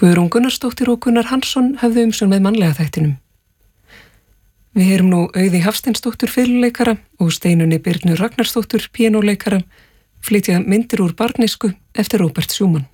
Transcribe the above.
Guðrún Gunnarsdóttir og Gunnar Hansson höfðu umsjón með mannlega þættinum. Við heyrum nú Auði Hafsteinsdóttur fiðluleikara og Steinunni Birnu Ragnarsdóttur píanóleikara flytja myndir úr barnæsku eftir Róbert Schumann.